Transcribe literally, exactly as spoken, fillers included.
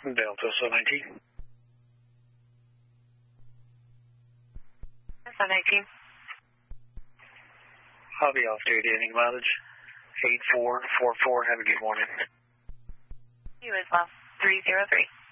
Delta seven nineteen. seven nineteen. I'll be off duty, ending mileage eight four four four. Have a good morning. You as well. three zero three.